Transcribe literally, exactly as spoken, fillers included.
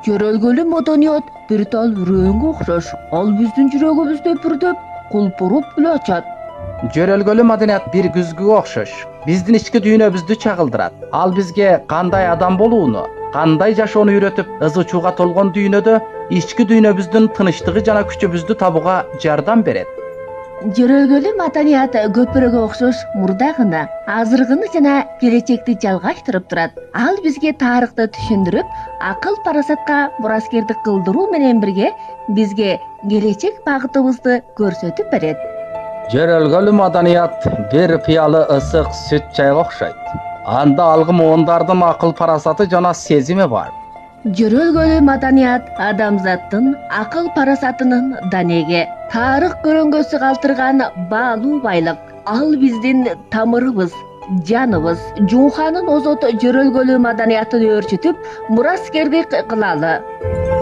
Жөрөлгөлүү маданият бир тал үрөөнгө окшош. Ал биздин жүрөгүбүздө пүрдөп, кулпуруп эле ачат. Жөрөлгөлүү маданият бир күзгүгө окшош. Биздин ички дүйнөбүздү чагылдырат. Ал бизге кандай адам болууну, кандай жашоону үйрөтүп, ыз учууга толгон дүйнөдө ички дүйнөбүздүн тынычтыгы жана күчүбүздү табууга жардам берет. Жөрөлгөлүү маданият көпүрөгө окшош мурдагыны, азыркыны жана келечекти жалгаштырып турат. Ал бизге тарыхты түшүндүрүп, акыл парасатка мураскердик кылдыруу менен бирге бизге келечек багытыбызды көрсөтүп берет. Жөрөлгөлүү маданият бир пыялы ысык сүт чайга окшойт. Анда алгы муундардын акыл парасаты жана сезими бар. Жөрөлгөлүү маданият адамзаттын акыл парасатынын данеге, тарых көрөңгөсү калтырган баалуу байлык. Ал биздин тамырыбыз, жаныбыз. Жууханын озот жөрөлгөлүү маданиятын өөрчүтүп, мураскердик кылалы.